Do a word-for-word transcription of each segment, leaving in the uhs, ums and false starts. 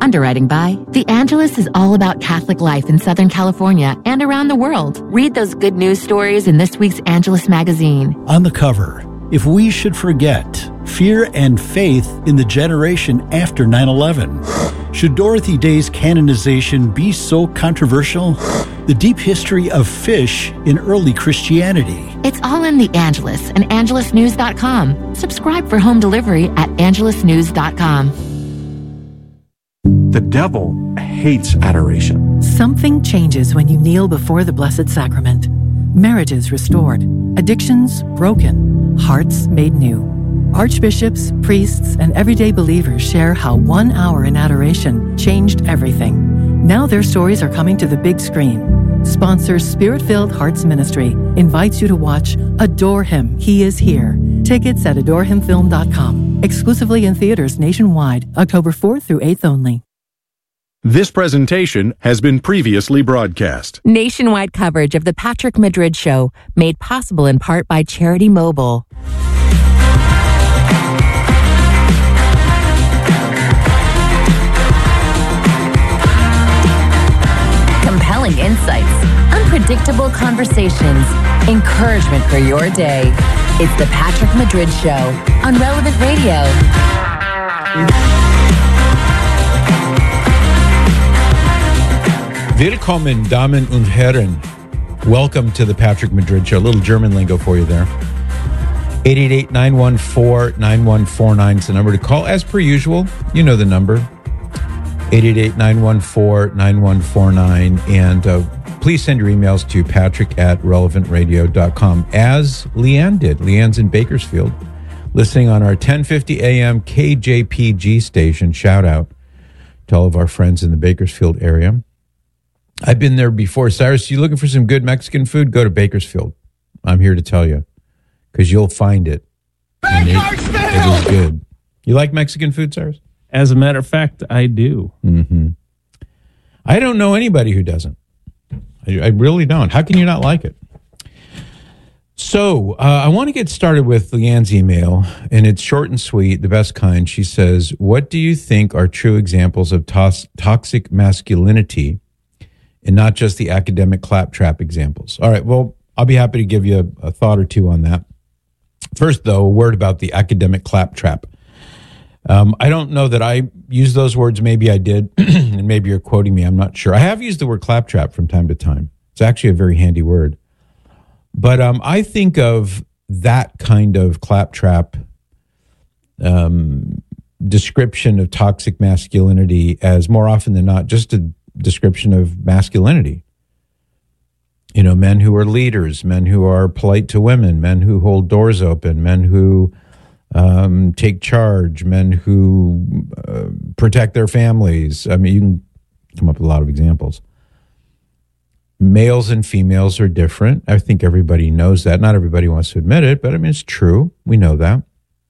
Underwriting by The Angelus is all about Catholic life in Southern California and around the world. Read those good news stories in this week's Angelus magazine. On the cover, if we should forget fear and faith in the generation after nine eleven. Should Dorothy Day's canonization be so controversial? The deep history of fish in early Christianity. It's all in The Angelus and angelus news dot com. Subscribe for home delivery at angelus news dot com. The devil hates adoration. Something changes when you kneel before the Blessed Sacrament. Marriages restored, addictions broken, hearts made new. Archbishops, priests, and everyday believers share how one hour in adoration changed everything. Now their stories are coming to the big screen. Sponsor Spirit-Filled Hearts Ministry invites you to watch Adore Him, He Is Here. Tickets at adore him film dot com. Exclusively in theaters nationwide, October fourth through eighth only. This presentation has been previously broadcast. Nationwide coverage of the Patrick Madrid Show, made possible in part by Charity Mobile. Compelling insights, unpredictable conversations, encouragement for your day. It's the Patrick Madrid Show on Relevant Radio. Willkommen, Damen und Herren. Welcome to the Patrick Madrid Show. A little German lingo for you there. eight eight eight, nine one four, nine one four nine is the number to call. As per usual, you know the number. eight eight eight, nine one four, nine one four nine. And uh, please send your emails to patrick at relevant radio dot com, as Leanne did. Leanne's in Bakersfield, listening on our ten fifty A M K J P G station. Shout out to all of our friends in the Bakersfield area. I've been there before. Cyrus, you looking for some good Mexican food? Go to Bakersfield. I'm here to tell you, because you'll find it. And it, it is good. You like Mexican food, Cyrus? As a matter of fact, I do. Mm-hmm. I don't know anybody who doesn't. I, I really don't. How can you not like it? So uh, I want to get started with Leanne's email, and it's short and sweet, the best kind. She says, what do you think are true examples of tos- toxic masculinity, and not just the academic claptrap examples? All right, well, I'll be happy to give you a, a thought or two on that. First, though, a word about the academic claptrap. Um, I don't know that I used those words. Maybe I did, and maybe you're quoting me. I'm not sure. I have used the word claptrap from time to time. It's actually a very handy word. But um, I think of that kind of claptrap um, description of toxic masculinity as, more often than not, just a description of masculinity. You know, men who are leaders, men who are polite to women, men who hold doors open, men who um, take charge, men who uh, protect their families. I mean, you can come up with a lot of examples. Males and females are different. I think everybody knows that. Not everybody wants to admit it, but I mean, it's true. We know that.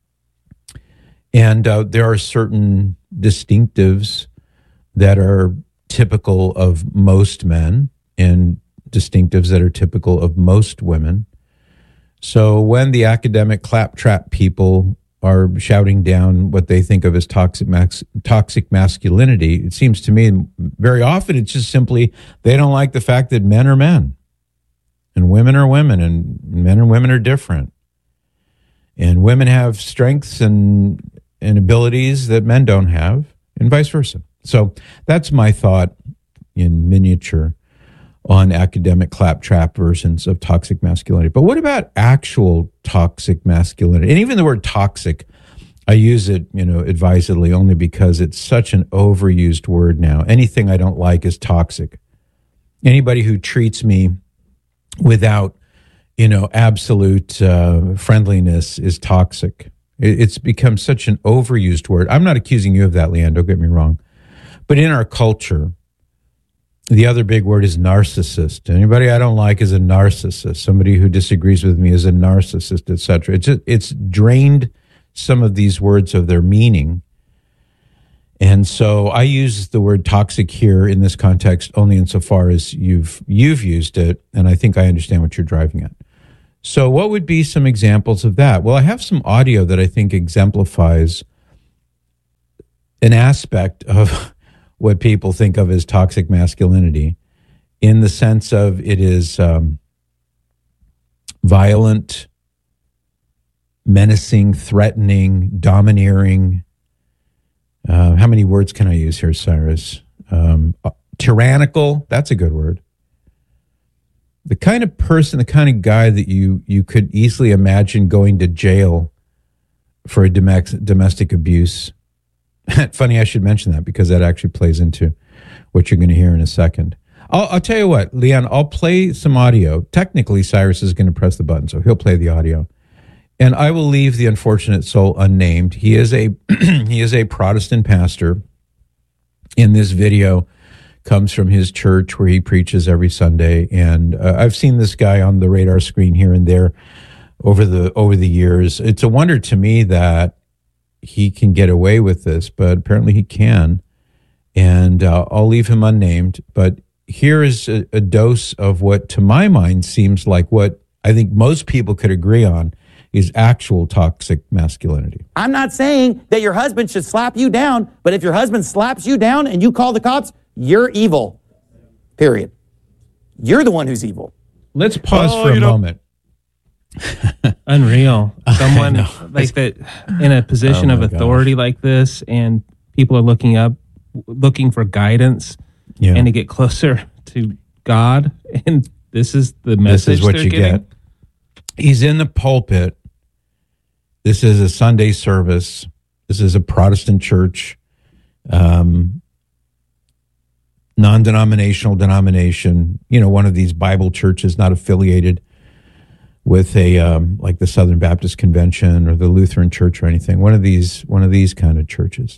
And uh, there are certain distinctives that are typical of most men and distinctives that are typical of most women. So when the academic claptrap people are shouting down what they think of as toxic max, toxic masculinity, it seems to me very often it's just simply they don't like the fact that men are men and women are women and men and women are different. And women have strengths and, and abilities that men don't have, and vice versa. So that's my thought in miniature on academic claptrap versions of toxic masculinity. But what about actual toxic masculinity? And even the word toxic, I use it, you know, advisedly only because it's such an overused word now. Anything I don't like is toxic. Anybody who treats me without, you know, absolute uh, friendliness is toxic. It, it's become such an overused word. I'm not accusing you of that, Leanne, don't get me wrong. But in our culture, the other big word is narcissist. Anybody I don't like is a narcissist. Somebody who disagrees with me is a narcissist, et cetera. It's, it's drained some of these words of their meaning. And so I use the word toxic here in this context only insofar as you've you've used it, and I think I understand what you're driving at. So what would be some examples of that? Well, I have some audio that I think exemplifies an aspect of what people think of as toxic masculinity, in the sense of it is um, violent, menacing, threatening, domineering. Uh, how many words can I use here, Cyrus? Um, uh, tyrannical, that's a good word. The kind of person, the kind of guy that you, you could easily imagine going to jail for a domestic, domestic abuse. Funny I should mention that because that actually plays into what you're going to hear in a second. I'll, I'll tell you what, Leon, I'll play some audio. Technically, Cyrus is going to press the button, so he'll play the audio. And I will leave the unfortunate soul unnamed. He is a he is a Protestant pastor. In this video, comes from his church where he preaches every Sunday, and uh, I've seen this guy on the radar screen here and there over the over the years. It's a wonder to me that he can get away with this, but apparently he can. And uh, I'll leave him unnamed. But here is a, a dose of what, to my mind, seems like what I think most people could agree on is actual toxic masculinity. I'm not saying that your husband should slap you down, but if your husband slaps you down and you call the cops, you're evil. Period. You're the one who's evil. Let's pause Oh, for a you know- moment. Unreal. Someone like that in a position Oh of my authority like this, and people are looking up, looking for guidance Yeah. and to get closer to God. And this is the message This is what they're you getting. get. He's in the pulpit. This is a Sunday service. This is a Protestant church, um, non-denominational denomination. You know, one of these Bible churches, not affiliated with a um, like the Southern Baptist Convention or the Lutheran Church or anything. One of these, one of these kind of churches.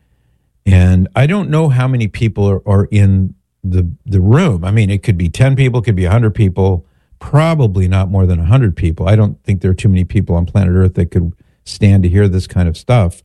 And I don't know how many people are, are in the the room. I mean, it could be ten people, it could be one hundred people. Probably not more than one hundred people. I don't think there are too many people on planet Earth that could stand to hear this kind of stuff.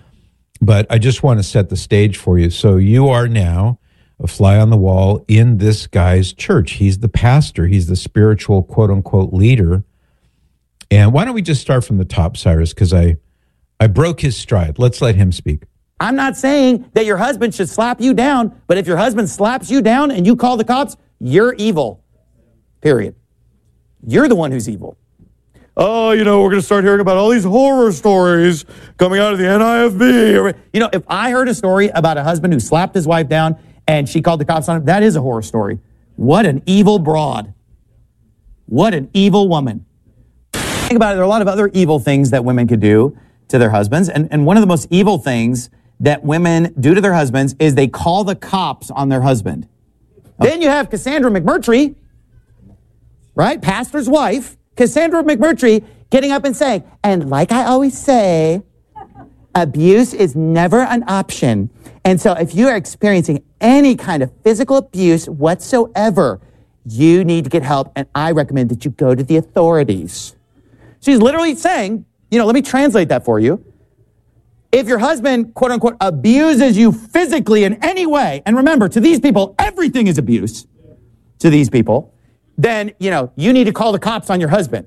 But I just want to set the stage for you. So you are now a fly on the wall in this guy's church. He's the pastor. He's the spiritual, quote unquote, leader. And why don't we just start from the top, Cyrus? Because I, I broke his stride. Let's let him speak. I'm not saying that your husband should slap you down, but if your husband slaps you down and you call the cops, you're evil. Period. You're the one who's evil. Oh, you know, we're going to start hearing about all these horror stories coming out of the N I F B. You know, if I heard a story about a husband who slapped his wife down and she called the cops on him, that is a horror story. What an evil broad. What an evil woman. Think about it. There are a lot of other evil things that women could do to their husbands. And, and one of the most evil things that women do to their husbands is they call the cops on their husband. Then you have Cassandra McMurtry, right? Pastor's wife, Cassandra McMurtry, getting up and saying, and like I always say, abuse is never an option. And so if you are experiencing any kind of physical abuse whatsoever, you need to get help, and I recommend that you go to the authorities. She's literally saying, you know, let me translate that for you. If your husband, quote unquote, abuses you physically in any way, and remember, to these people, everything is abuse to these people, then, you know, you need to call the cops on your husband.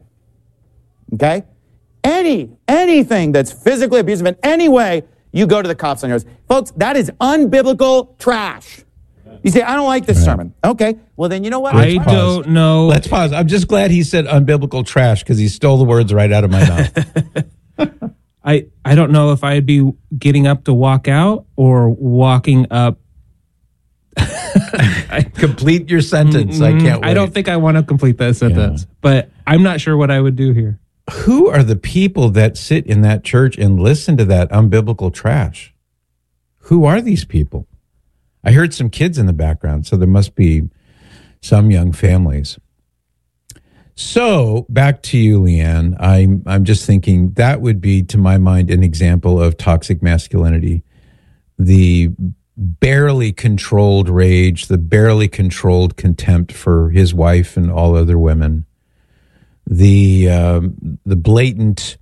Okay? Any, anything that's physically abusive in any way, you go to the cops on your husband. Folks, that is unbiblical trash. You say, I don't like this Right. sermon. Okay, well then you know what? I pause. don't know. Let's pause. I'm just glad he said unbiblical trash because he stole the words right out of my mouth. I, I don't know if I'd be getting up to walk out or walking up. Complete your sentence. I can't wait. I don't think I want to complete that sentence, Yeah. but I'm not sure what I would do here. Who are the people that sit in that church and listen to that unbiblical trash? Who are these people? I heard some kids in the background, so there must be some young families. So back to you, Leanne. I'm I'm just thinking that would be, to my mind, an example of toxic masculinity. The barely controlled rage, the barely controlled contempt for his wife and all other women, the um, the blatant,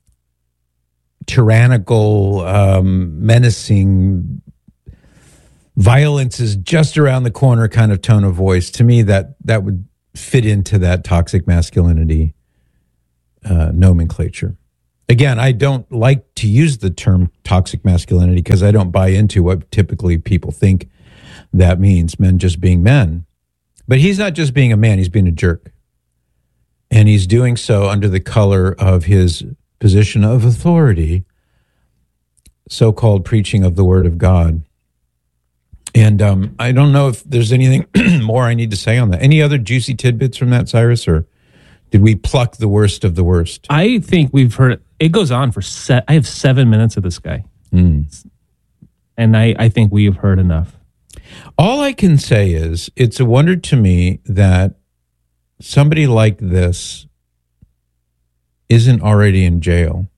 tyrannical, um, menacing, violence is just around the corner kind of tone of voice. To me, that that would fit into that toxic masculinity uh, nomenclature. Again, I don't like to use the term toxic masculinity because I don't buy into what typically people think that means, men just being men. But he's not just being a man, he's being a jerk. And he's doing so under the color of his position of authority, so-called preaching of the word of God. And um, I don't know if there's anything more I need to say on that. Any other juicy tidbits from that, Cyrus, or did we pluck the worst of the worst? I think we've heard, it goes on for, se- I have seven minutes of this guy. Mm. And I, I think we have heard enough. All I can say is it's a wonder to me that somebody like this isn't already in jail.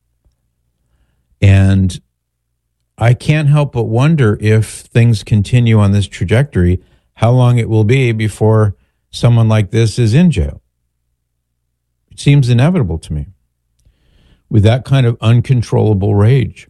And I can't help but wonder if things continue on this trajectory, how long it will be before someone like this is in jail. It seems inevitable to me with that kind of uncontrollable rage.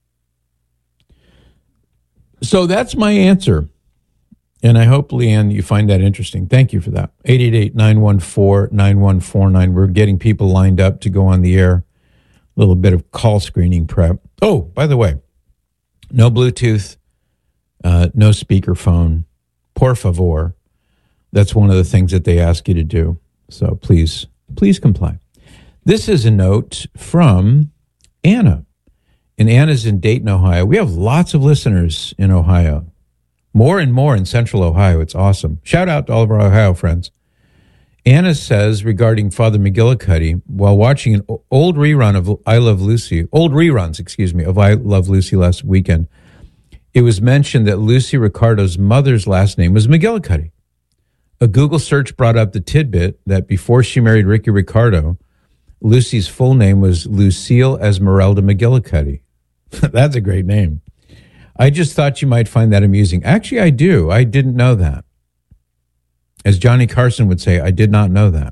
So that's my answer. And I hope, Leanne, you find that interesting. Thank you for that. eight eight eight, nine one four, nine one four nine. We're getting people lined up to go on the air. A little bit of call screening prep. Oh, by the way, no Bluetooth, uh, no speakerphone. Por favor. That's one of the things that they ask you to do. So please, please comply. This is a note from Anna. And Anna's in Dayton, Ohio. We have lots of listeners in Ohio. More and more in Central Ohio. It's awesome. Shout out to all of our Ohio friends. Anna says regarding Father McGillicuddy, while watching an old rerun of I Love Lucy, old reruns, excuse me, of I Love Lucy last weekend, it was mentioned that Lucy Ricardo's mother's last name was McGillicuddy. A Google search brought up the tidbit that before she married Ricky Ricardo, Lucy's full name was Lucille Esmeralda McGillicuddy. That's a great name. I just thought you might find that amusing. Actually, I do. I didn't know that. As Johnny Carson would say, I did not know that.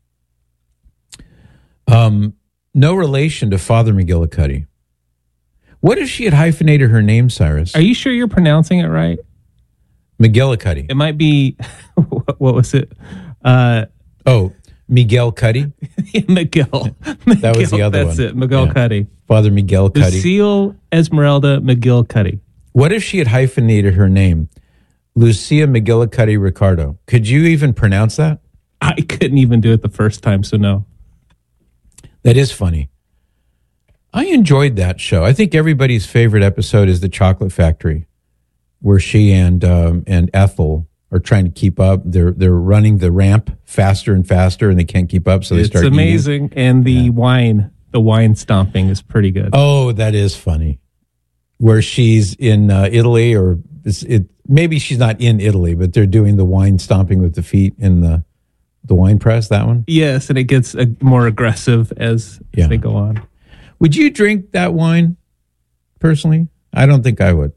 Um, no relation to Father McGillicuddy. What if she had hyphenated her name, Cyrus? Are you sure you're pronouncing it right? McGillicuddy. It might be, what was it? Uh, oh, Miguel Cuddy? Miguel. That was the other that's one. That's it, Miguel yeah. Cuddy. Father Miguel Cuddy. Lucille Esmeralda McGillicuddy. What if she had hyphenated her name? Lucia McGillicuddy Ricardo. Could you even pronounce that? I couldn't even do it the first time, so no. That is funny. I enjoyed that show. I think everybody's favorite episode is The Chocolate Factory, where she and um, and Ethel are trying to keep up. They're they're running the ramp faster and faster, and they can't keep up, so they it's start It's amazing, eating. and the yeah. wine, the wine stomping is pretty good. Oh, that is funny. Where she's in uh, Italy, or it's, it maybe she's not in Italy, but they're doing the wine stomping with the feet in the the wine press. That one, yes, and it gets uh, more aggressive as, as yeah. they go on. Would you drink that wine personally? I don't think I would.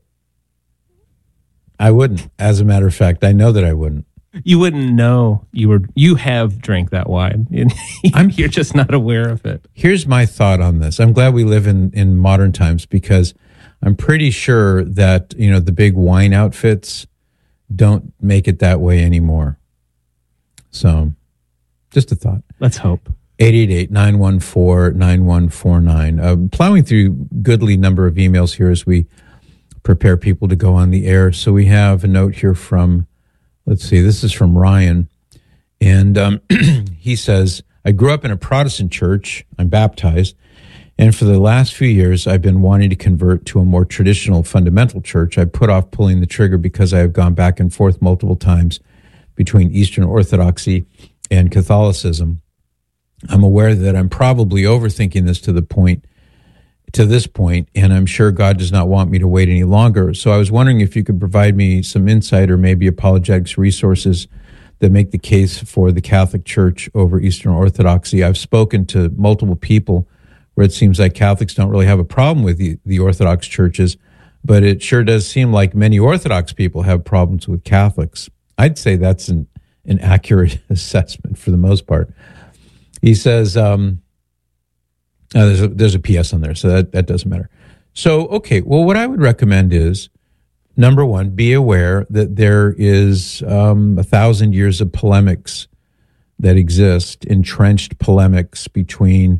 I wouldn't. As a matter of fact, I know that I wouldn't. You wouldn't know you were. You have drank that wine. I'm You're just not aware of it. Here's my thought on this. I'm glad we live in in modern times because I'm pretty sure that, you know, the big wine outfits don't make it that way anymore. So, just a thought. Let's hope. eight eight eight, nine one four, nine one four nine. Uh, plowing through goodly number of emails here as we prepare people to go on the air. So we have a note here from, let's see, this is from Ryan. And um, he says, I grew up in a Protestant church. I'm baptized. And for the last few years, I've been wanting to convert to a more traditional fundamental church. I put off pulling the trigger because I have gone back and forth multiple times between Eastern Orthodoxy and Catholicism. I'm aware that I'm probably overthinking this to the point, to this point, and I'm sure God does not want me to wait any longer. So I was wondering if you could provide me some insight or maybe apologetics resources that make the case for the Catholic Church over Eastern Orthodoxy. I've spoken to multiple people where it seems like Catholics don't really have a problem with the, the Orthodox churches, but it sure does seem like many Orthodox people have problems with Catholics. I'd say that's an, an accurate assessment for the most part. He says, um, uh, there's, a, there's a P S on there, so that, that doesn't matter. So, okay, well, what I would recommend is, number one, be aware that there is um, a thousand years of polemics that exist, entrenched polemics between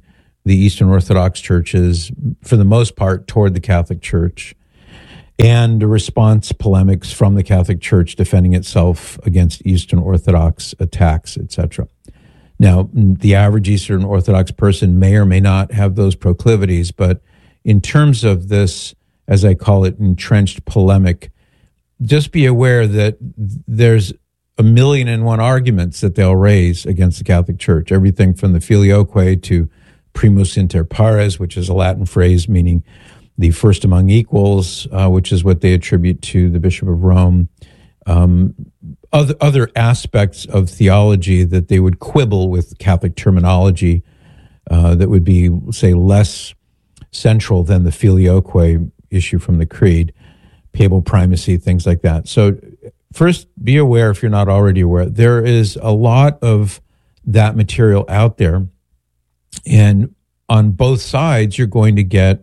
the Eastern Orthodox churches, for the most part, toward the Catholic Church, and response polemics from the Catholic Church defending itself against Eastern Orthodox attacks, et cetera. Now, the average Eastern Orthodox person may or may not have those proclivities, but in terms of this, as I call it, entrenched polemic, just be aware that there's a million and one arguments that they'll raise against the Catholic Church, everything from the filioque to primus inter pares, which is a Latin phrase meaning the first among equals, uh, which is what they attribute to the Bishop of Rome. Um, other, other aspects of theology that they would quibble with Catholic terminology uh, that would be, say, less central than the filioque issue from the Creed, papal primacy, things like that. So first, be aware, if you're not already aware, there is a lot of that material out there. And on both sides, you're going to get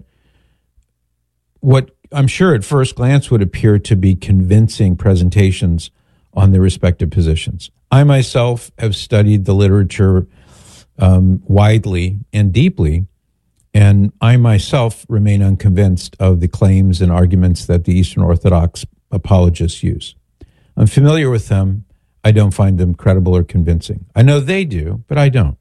what I'm sure at first glance would appear to be convincing presentations on their respective positions. I myself have studied the literature um, widely and deeply, and I myself remain unconvinced of the claims and arguments that the Eastern Orthodox apologists use. I'm familiar with them. I don't find them credible or convincing. I know they do, but I don't.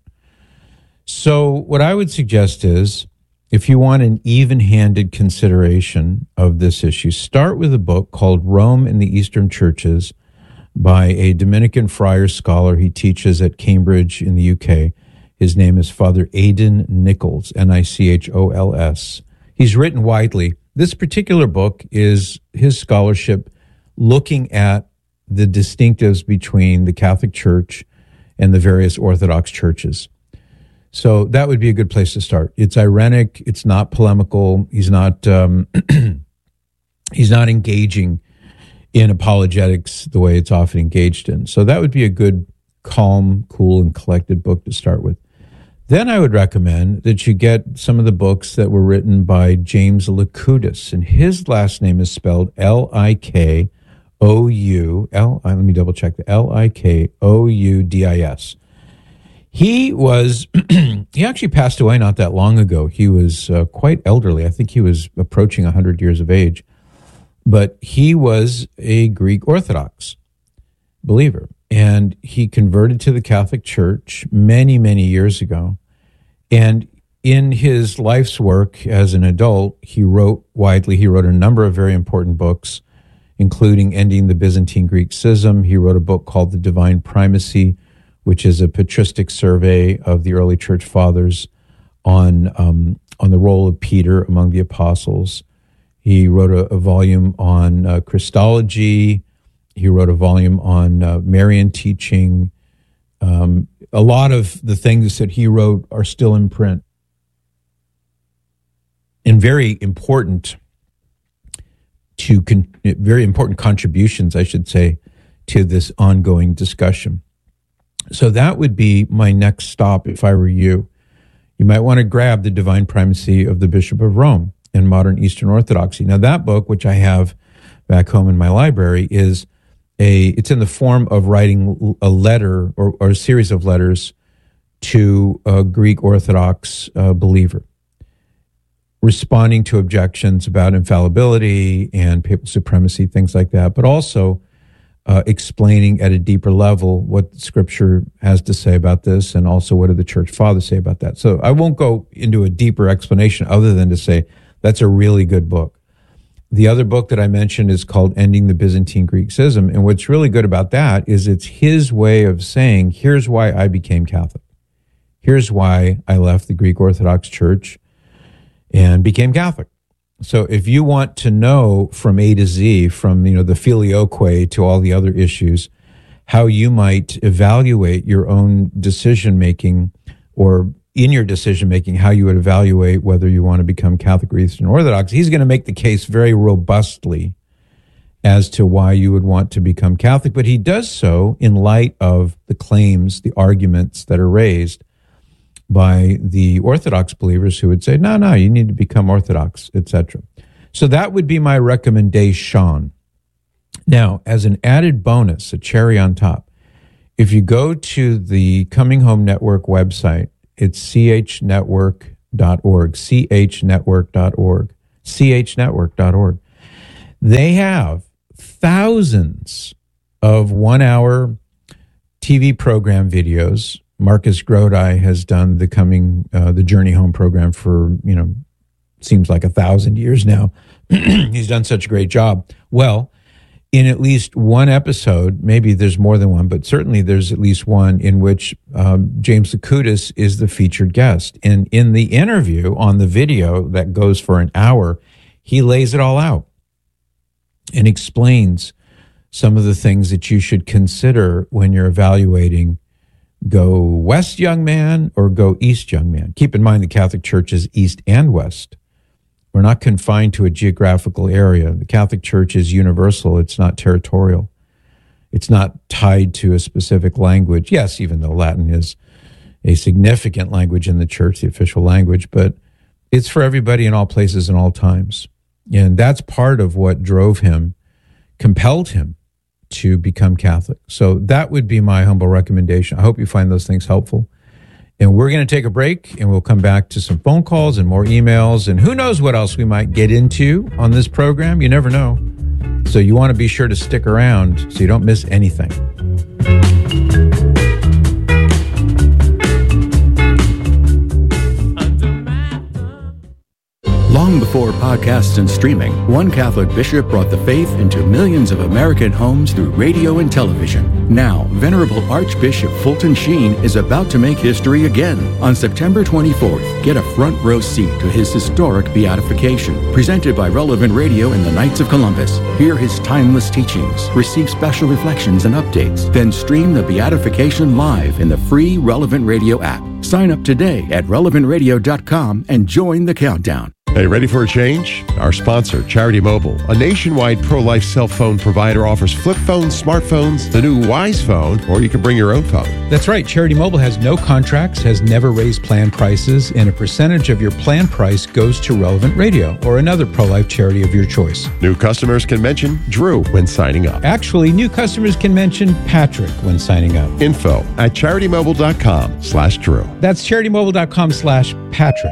So what I would suggest is, if you want an even-handed consideration of this issue, start with a book called Rome and the Eastern Churches by a Dominican friar scholar. He teaches at Cambridge in the U K. His name is Father Aidan Nichols, N I C H O L S. He's written widely. This particular book is his scholarship looking at the distinctives between the Catholic Church and the various Orthodox churches. So that would be a good place to start. It's ironic. It's not polemical. He's not um, he's not engaging in apologetics the way it's often engaged in. So that would be a good, calm, cool, and collected book to start with. Then I would recommend that you get some of the books that were written by James Likudis, and his last name is spelled L I K O U, L, let me double check the L I K O U D I S. He was, he actually passed away not that long ago. He was uh, quite elderly. I think he was approaching one hundred years of age. But he was a Greek Orthodox believer. And he converted to the Catholic Church many, many years ago. And in his life's work as an adult, he wrote widely. He wrote a number of very important books, including Ending the Byzantine Greek Schism. He wrote a book called The Divine Primacy, which is a patristic survey of the early church fathers on um, on the role of Peter among the apostles. He wrote a, a volume on uh, Christology. He wrote a volume on uh, Marian teaching. Um, a lot of the things that he wrote are still in print and very important to con- very important contributions, I should say, to this ongoing discussion. So that would be my next stop if I were you. You might want to grab The Divine Primacy of the Bishop of Rome in Modern Eastern Orthodoxy. Now that book, which I have back home in my library, is a, it's in the form of writing a letter or, or a series of letters to a Greek Orthodox uh, believer, responding to objections about infallibility and papal supremacy, things like that, but also Uh, explaining at a deeper level what Scripture has to say about this, and also what do the Church Fathers say about that. So I won't go into a deeper explanation other than to say that's a really good book. The other book that I mentioned is called Ending the Byzantine Greek Schism, and what's really good about that is it's his way of saying, here's why I became Catholic. Here's why I left the Greek Orthodox Church and became Catholic. So if you want to know from A to Z, from, you know, the filioque to all the other issues, how you might evaluate your own decision-making, or in your decision-making, how you would evaluate whether you want to become Catholic or Eastern Orthodox, he's going to make the case very robustly as to why you would want to become Catholic. But he does so in light of the claims, the arguments that are raised by the Orthodox believers who would say, no, no, you need to become Orthodox, et cetera. So that would be my recommendation. Now, as an added bonus, a cherry on top, if you go to the Coming Home Network website, it's c h network dot org, c h network dot org, c h network dot org. They have thousands of one-hour T V program videos. Marcus Grodi has done the coming, uh, the Journey Home program for, you know, seems like a thousand years now. He's done such a great job. Well, in at least one episode, maybe there's more than one, but certainly there's at least one in which um, James Acutis is the featured guest. And in the interview on the video that goes for an hour, he lays it all out and explains some of the things that you should consider when you're evaluating go west, young man, or go east, young man. Keep in mind the Catholic Church is east and west. We're not confined to a geographical area. The Catholic Church is universal. It's not territorial. It's not tied to a specific language. Yes, even though Latin is a significant language in the church, the official language, but it's for everybody in all places and all times. And that's part of what drove him, compelled him to become Catholic. So that would be my humble recommendation. I hope you find those things helpful. And we're going to take a break, and we'll come back to some phone calls and more emails, and who knows what else we might get into on this program. You never know. So you want to be sure to stick around so you don't miss anything. Long before podcasts and streaming, one Catholic bishop brought the faith into millions of American homes through radio and television. Now, Venerable Archbishop Fulton Sheen is about to make history again. On September twenty-fourth, get a front row seat to his historic beatification, presented by Relevant Radio and the Knights of Columbus. Hear his timeless teachings, receive special reflections and updates, then stream the beatification live in the free Relevant Radio app. Sign up today at relevant radio dot com and join the countdown. Hey, ready for a change? Our sponsor, Charity Mobile, a nationwide pro-life cell phone provider, offers flip phones, smartphones, the new Wise Phone, or you can bring your own phone. That's right. Charity Mobile has no contracts, has never raised plan prices, and a percentage of your plan price goes to Relevant Radio or another pro-life charity of your choice. New customers can mention Drew when signing up. Actually, new customers can mention Patrick when signing up. Info at charitymobile.com slash Drew. That's charitymobile.com slash Patrick.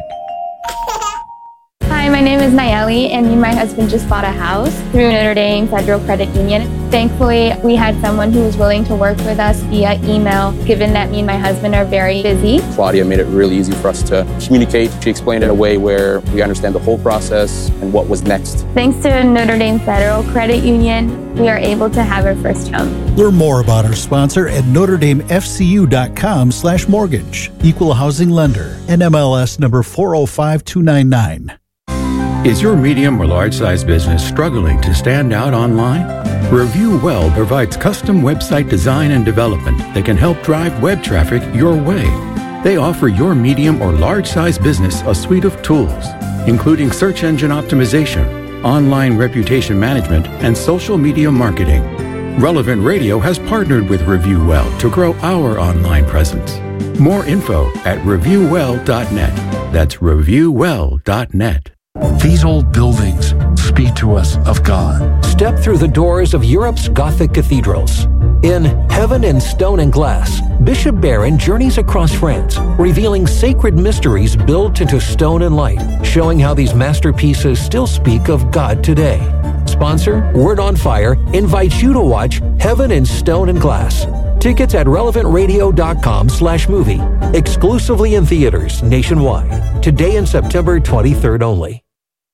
Hi, my name is Nayeli, and me and my husband just bought a house through Notre Dame Federal Credit Union. Thankfully, we had someone who was willing to work with us via email, given that me and my husband are very busy. Claudia made it really easy for us to communicate. She explained it in a way where we understand the whole process and what was next. Thanks to Notre Dame Federal Credit Union, we are able to have our first home. Learn more about our sponsor at notre dame f c u dot com slash mortgage. Equal housing lender. N M L S number four oh five two nine nine. Is your medium or large size business struggling to stand out online? Review Well provides custom website design and development that can help drive web traffic your way. They offer your medium or large size business a suite of tools, including search engine optimization, online reputation management, and social media marketing. Relevant Radio has partnered with Review Well to grow our online presence. More info at review well dot net. That's review well dot net. These old buildings speak to us of God. Step through the doors of Europe's Gothic cathedrals. In Heaven in Stone and Glass, Bishop Barron journeys across France, revealing sacred mysteries built into stone and light, showing how these masterpieces still speak of God today. Sponsor, Word on Fire, invites you to watch Heaven in Stone and Glass. Tickets at relevant radio dot com slash movie. Exclusively in theaters nationwide. Today and September twenty-third only.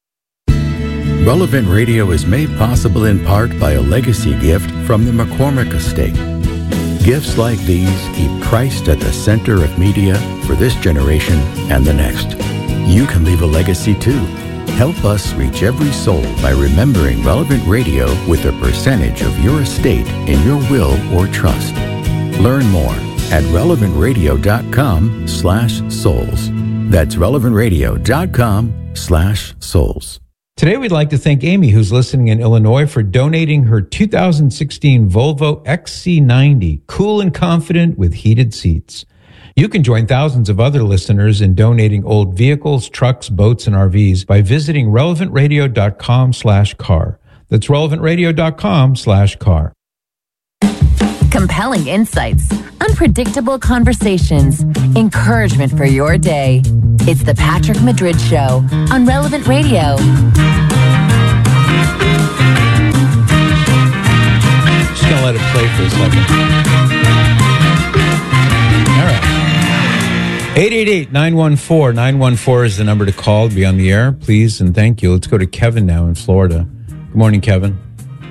Relevant Radio is made possible in part by a legacy gift from the McCormick Estate. Gifts like these keep Christ at the center of media for this generation and the next. You can leave a legacy too. Help us reach every soul by remembering Relevant Radio with a percentage of your estate in your will or trust. Learn more at relevant radio dot com slash souls. That's relevant radio dot com slash souls. Today, we'd like to thank Amy, who's listening in Illinois, for donating her two thousand sixteen Volvo X C ninety, cool and confident with heated seats. You can join thousands of other listeners in donating old vehicles, trucks, boats, and R Vs by visiting relevant radio dot com slash car. That's relevant radio dot com slash car. Compelling insights, unpredictable conversations, encouragement for your day. It's the Patrick Madrid Show on Relevant Radio. Just going to let it play for a second. All right. eight eight eight, nine one four, nine one four is the number to call to be on the air. Please and thank you. Let's go to Kevin now in Florida. Good morning, Kevin.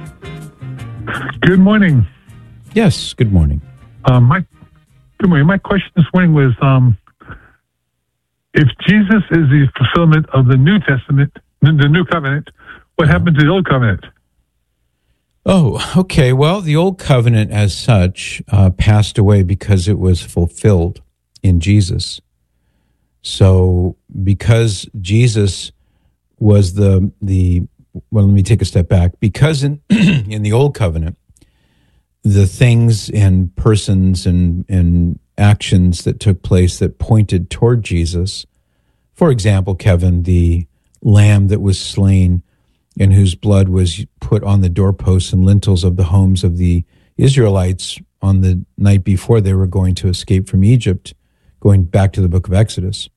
Good morning. Yes, good morning. Um, my good morning. My question this morning was, um, if Jesus is the fulfillment of the New Testament, the New Covenant, what happened to the Old Covenant? Oh, okay. Well, the Old Covenant as such uh, passed away because it was fulfilled in Jesus. So because Jesus was the, the well, let me take a step back. Because in, in the Old Covenant, the things and persons and, and actions that took place that pointed toward Jesus, for example, Kevin, the lamb that was slain and whose blood was put on the doorposts and lintels of the homes of the Israelites on the night before they were going to escape from Egypt, going back to the book of Exodus.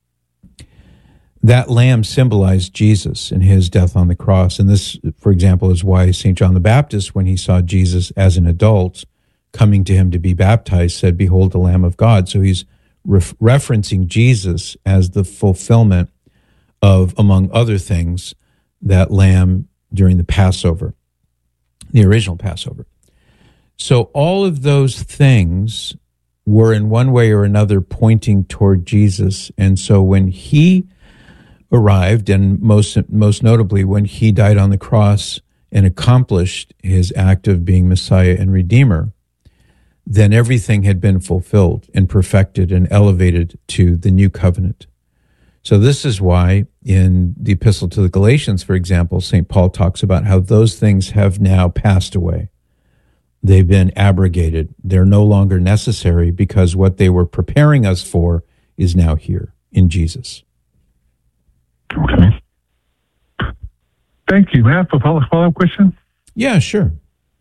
That lamb symbolized Jesus and his death on the cross. And this, for example, is why Saint John the Baptist, when he saw Jesus as an adult coming to him to be baptized, said, "Behold the Lamb of God." So he's ref- referencing Jesus as the fulfillment of, among other things, that lamb during the Passover, the original Passover. So all of those things were in one way or another pointing toward Jesus. And so when he arrived, and most most notably when he died on the cross and accomplished his act of being Messiah and Redeemer, then everything had been fulfilled and perfected and elevated to the new covenant. So this is why in the Epistle to the Galatians, for example, Saint Paul talks about how those things have now passed away. They've been abrogated. They're no longer necessary because what they were preparing us for is now here in Jesus. Okay. Thank you. May I have a follow-up question? Yeah, sure.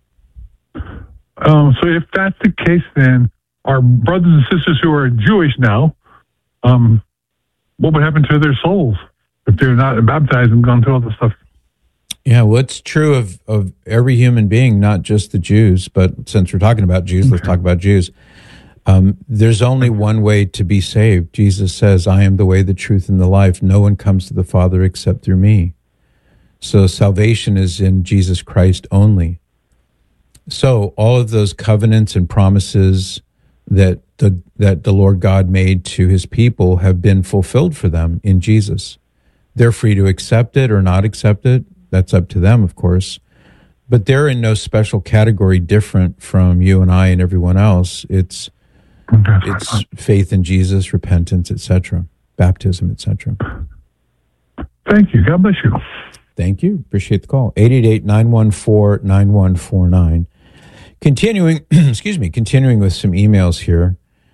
Um, so if that's the case, then our brothers and sisters who are Jewish now, um, what would happen to their souls if they're not baptized and gone through all this stuff? Yeah, well, it's true of, of every human being, not just the Jews, but since we're talking about Jews, let's talk about Jews. Um, there's only one way to be saved. Jesus says, "I am the way, the truth, and the life. No one comes to the Father except through me." So salvation is in Jesus Christ only. So all of those covenants and promises that the, that the Lord God made to his people have been fulfilled for them in Jesus. They're free to accept it or not accept it. That's up to them, of course. But they're in no special category different from you and I and everyone else. It's it's faith in Jesus, repentance, et cetera, baptism, et cetera. Thank you. God bless you. Thank you. Appreciate the call. eight eight eight, nine one four, nine one four nine. Continuing, excuse me, continuing with some emails here.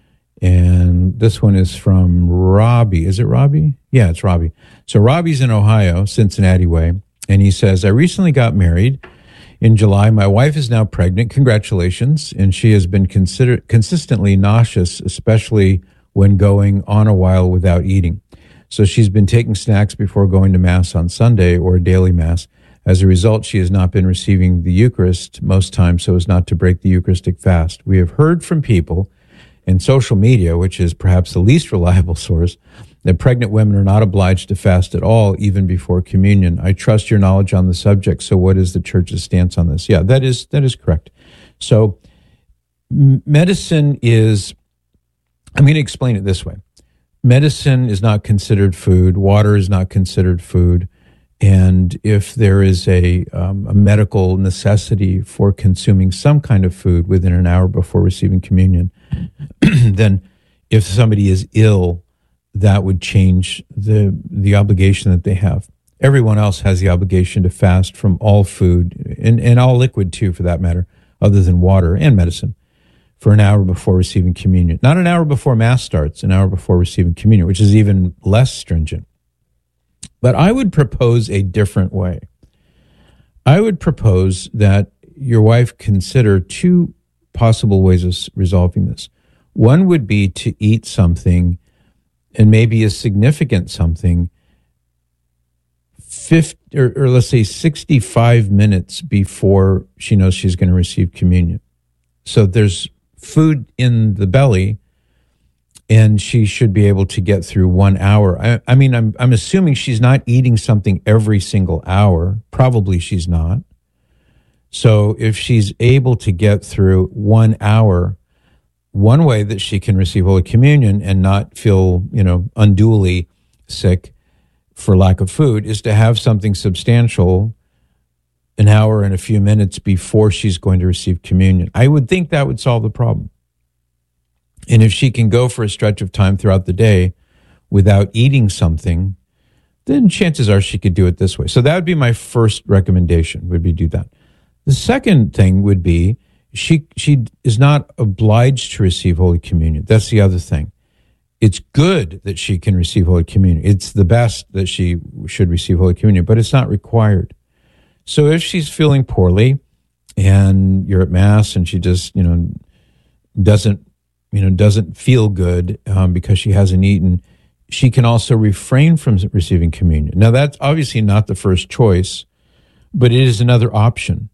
And this one is from Robbie. Is it Robbie? Yeah, it's Robbie. So Robbie's in Ohio, Cincinnati way. And he says, "I recently got married in July. My wife is now pregnant. Congratulations. And she has been consider- consistently nauseous, especially when going on a while without eating. So she's been taking snacks before going to Mass on Sunday or daily Mass. As a result, she has not been receiving the Eucharist most times so as not to break the Eucharistic fast. We have heard from people in social media, which is perhaps the least reliable source, that pregnant women are not obliged to fast at all, even before communion. I trust your knowledge on the subject. So what is the Church's stance on this?" Yeah, that is that is correct. So m- medicine is, I'm going to explain it this way. Medicine is not considered food. Water is not considered food. And if there is a, um, a medical necessity for consuming some kind of food within an hour before receiving communion, then if somebody is ill, that would change the the obligation that they have. Everyone else has the obligation to fast from all food, and, and all liquid too, for that matter, other than water and medicine, for an hour before receiving communion. Not an hour before Mass starts, an hour before receiving communion, which is even less stringent. But I would propose a different way. I would propose that your wife consider two possible ways of resolving this. One would be to eat something and maybe a significant something, fifty or, or let's say sixty-five minutes before she knows she's going to receive communion. So there's food in the belly, and she should be able to get through one hour. I, I mean, I'm I'm assuming she's not eating something every single hour. Probably she's not. So if she's able to get through one hour, one way that she can receive Holy Communion and not feel, you know, unduly sick for lack of food is to have something substantial an hour and a few minutes before she's going to receive communion. I would think that would solve the problem. And if she can go for a stretch of time throughout the day without eating something, then chances are she could do it this way. So that would be my first recommendation, would be do that. The second thing would be she she is not obliged to receive Holy Communion. That's the other thing. It's good that she can receive Holy Communion. It's the best that she should receive Holy Communion, but it's not required. So if she's feeling poorly and you're at Mass and she just, you know, doesn't, you know, doesn't feel good um, because she hasn't eaten, she can also refrain from receiving communion. Now, that's obviously not the first choice, but it is another option.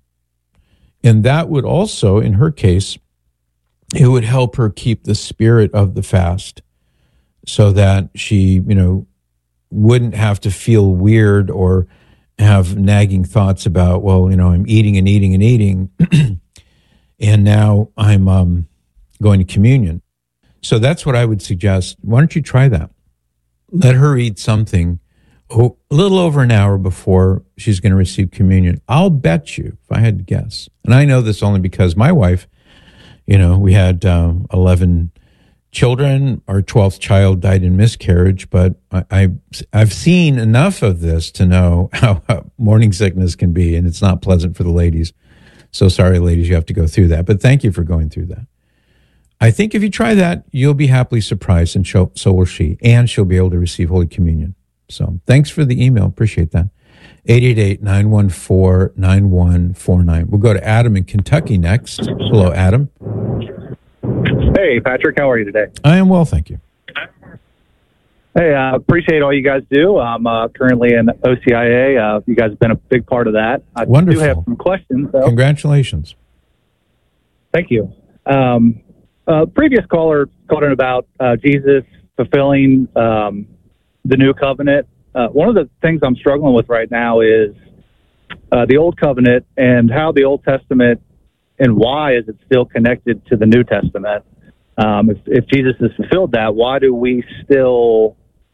And that would also, in her case, it would help her keep the spirit of the fast so that she, you know, wouldn't have to feel weird or have nagging thoughts about, well, you know, I'm eating and eating and eating, and now I'm um, going to communion. So that's what I would suggest. Why don't you try that? Let her eat something oh, a little over an hour before she's going to receive communion. I'll bet you, if I had to guess, and I know this only because my wife, you know, we had um, eleven children. Our twelfth child died in miscarriage, but I, I, I've seen enough of this to know how, how morning sickness can be, and it's not pleasant for the ladies. So sorry, ladies, you have to go through that, but thank you for going through that. I think if you try that, you'll be happily surprised, and so, so will she, and she'll be able to receive Holy Communion. So thanks for the email. Appreciate that. eight eight eight, nine one four, nine one four nine. We'll go to Adam in Kentucky next. Hello, Adam. Hey, Patrick. How are you today? I am well, thank you. Hey, I uh, appreciate all you guys do. I'm uh, currently in O C I A. Uh, you guys have been a big part of that. I Wonderful. do have some questions, though. Congratulations. Thank you. Um, uh, previous caller called in about uh, Jesus fulfilling um, the new covenant. Uh, one of the things I'm struggling with right now is uh, the Old Covenant and how the Old Testament and why is it still connected to the New Testament? Um, if, if Jesus has fulfilled that, why do we still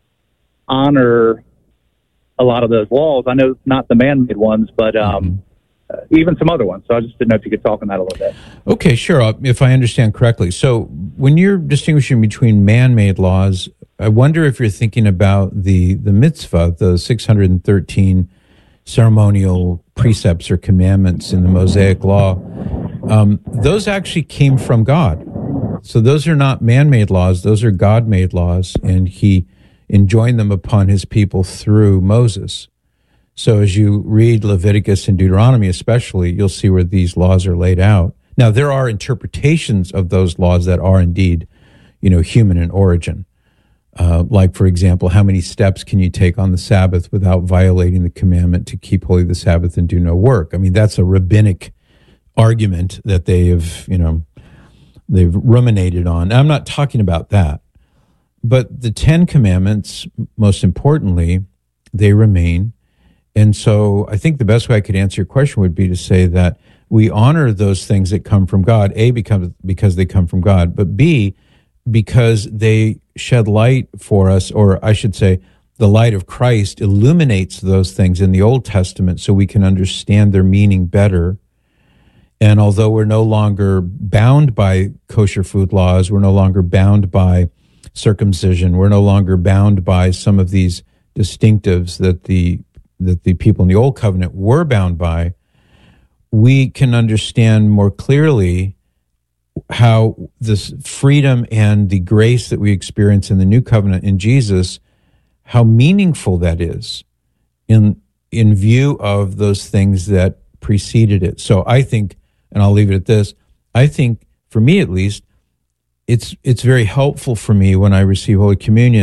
honor a lot of those laws? I know not the man-made ones, but um, uh, even some other ones. So I just didn't know if you could talk on that a little bit. Okay, sure, if I understand correctly. So when you're distinguishing between man-made laws, I wonder if you're thinking about the, the mitzvah, the six hundred thirteen ceremonial precepts or commandments in the Mosaic Law. Um, those actually came from God. So those are not man-made laws. Those are God-made laws, and he enjoined them upon his people through Moses. So as you read Leviticus and Deuteronomy especially, you'll see where these laws are laid out. Now, there are interpretations of those laws that are indeed, you know, human in origin. Uh, like, for example, how many steps can you take on the Sabbath without violating the commandment to keep holy the Sabbath and do no work? I mean, that's a rabbinic argument that they have, you know, they've ruminated on. I'm not talking about that. But the Ten Commandments, most importantly, they remain. And so I think the best way I could answer your question would be to say that we honor those things that come from God, A, because, because they come from God, but B, because they shed light for us, or I should say, the light of Christ illuminates those things in the Old Testament so we can understand their meaning better. And although we're no longer bound by kosher food laws, we're no longer bound by circumcision, we're no longer bound by some of these distinctives that the that the people in the Old Covenant were bound by, we can understand more clearly how this freedom and the grace that we experience in the New Covenant in Jesus, how meaningful that is in in view of those things that preceded it. So I think, and I'll leave it at this, I think, for me at least, it's it's very helpful for me when I receive Holy Communion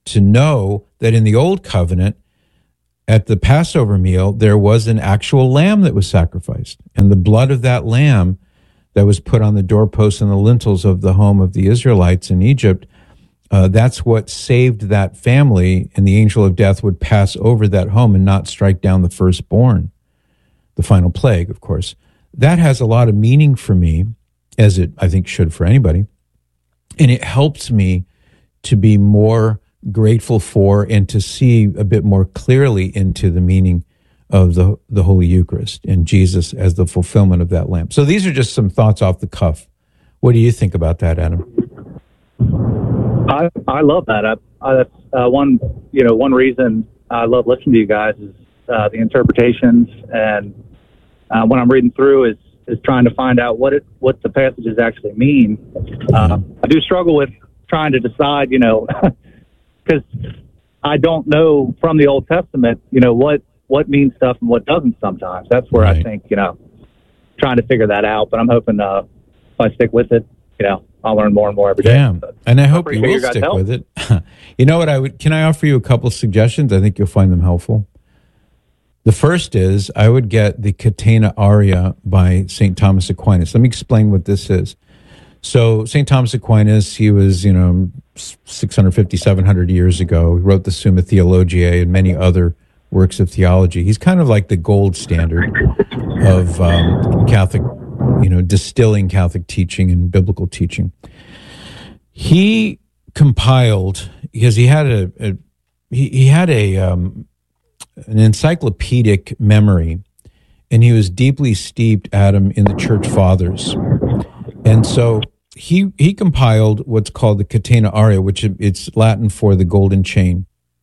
to know that in the Old Covenant, at the Passover meal, there was an actual lamb that was sacrificed. And the blood of that lamb that was put on the doorposts and the lintels of the home of the Israelites in Egypt, uh, that's what saved that family, and the angel of death would pass over that home and not strike down the firstborn, the final plague, of course. That has a lot of meaning for me, as it, I think, should for anybody. And it helps me to be more grateful for and to see a bit more clearly into the meaning of the, the Holy Eucharist and Jesus as the fulfillment of that lamb. So these are just some thoughts off the cuff. What do you think about that, Adam? I I love that. I, I, that's uh, one you know one reason I love listening to you guys is uh, the interpretations, and uh, when I'm reading through is is trying to find out what it what the passages actually mean. Uh, I do struggle with trying to decide, you know, because I don't know from the Old Testament, you know, what what means stuff and what doesn't sometimes. That's where right. I think, you know, trying to figure that out. But I'm hoping uh, if I stick with it, you know, I'll learn more and more every day. Yeah, but and I hope I you will stick help. with it. You know what I would? Can I offer you a couple suggestions? I think you'll find them helpful. The first is I would get the Catena Aurea by Saint Thomas Aquinas. Let me explain what this is. So Saint Thomas Aquinas, he was, you know, six hundred fifty, seven hundred years ago. He wrote the Summa Theologiae and many other works of theology. He's kind of like the gold standard of um, Catholic, you know, distilling Catholic teaching and biblical teaching. He compiled, because he had a, a he, he had a um, an encyclopedic memory, and he was deeply steeped, Adam, in the Church Fathers. And so he he compiled what's called the Catena Aurea, which it's Latin for the golden chain,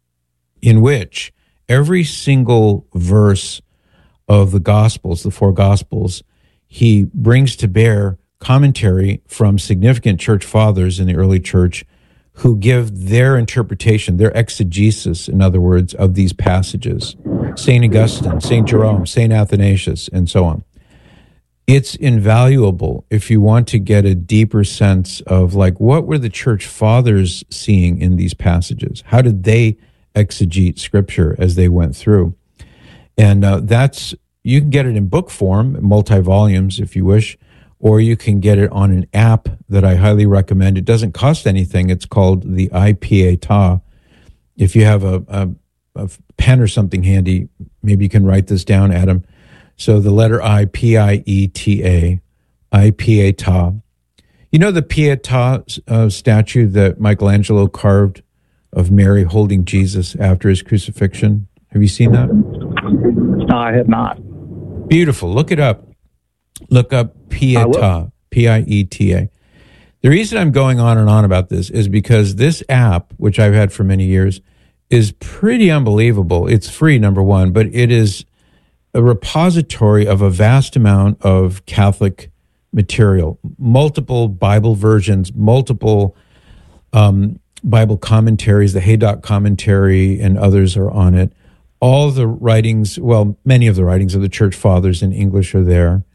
in which every single verse of the Gospels, the four Gospels, he brings to bear commentary from significant church fathers in the early church who give their interpretation, their exegesis, in other words, of these passages. Saint Augustine, Saint Jerome, Saint Athanasius, and so on. It's invaluable if you want to get a deeper sense of, like, what were the church fathers seeing in these passages? How did they exegete Scripture as they went through? And uh, that's, you can get it in book form, multi-volumes if you wish, or you can get it on an app that I highly recommend. It doesn't cost anything. It's called the iPietà. If you have a, a, a pen or something handy, maybe you can write this down, Adam. So the letter I, P I E T A, iPietà. You know the Pietà uh, statue that Michelangelo carved of Mary holding Jesus after his crucifixion? Have you seen that? No, I have not. Beautiful. Look it up. Look up Pietà, P I E T A. The reason I'm going on and on about this is because this app, which I've had for many years, is pretty unbelievable. It's free, number one, but it is a repository of a vast amount of Catholic material, multiple Bible versions, multiple um, Bible commentaries. The Haydock commentary and others are on it. All the writings, well, many of the writings of the Church Fathers in English are there.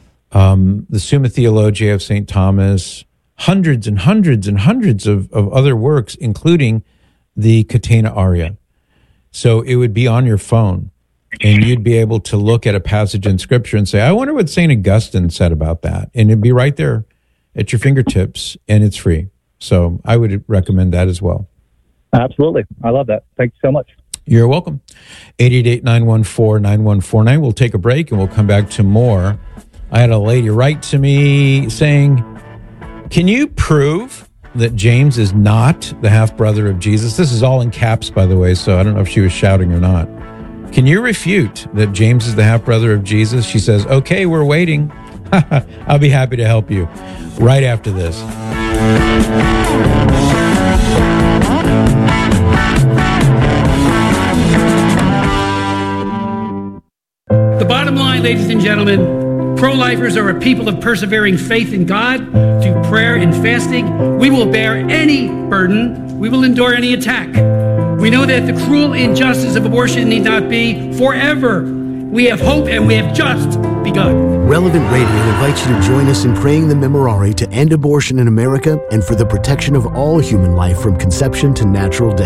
Um, the Summa Theologiae of Saint Thomas, hundreds and hundreds and hundreds of, of other works, including the Catena Aurea. So it would be on your phone, and you'd be able to look at a passage in Scripture and say, I wonder what Saint Augustine said about that. And it'd be right there at your fingertips, and it's free. So I would recommend that as well. Absolutely. I love that. Thank you so much. You're welcome. eight eight eight, nine one four, nine one four nine. We'll take a break, and we'll come back to more. I had a lady write to me saying, can you prove that James is not the half-brother of Jesus? This is all in caps, by the way, so I don't know if she was shouting or not. Can you refute that James is the half-brother of Jesus? She says, okay, we're waiting. I'll be happy to help you right after this. The bottom line, ladies and gentlemen, pro-lifers are a people of persevering faith in God, through prayer and fasting. We will bear any burden. We will endure any attack. We know that the cruel injustice of abortion need not be forever. We have hope, and we have just begun. Relevant Radio invites you to join us in praying the Memorare to end abortion in America and for the protection of all human life from conception to natural death.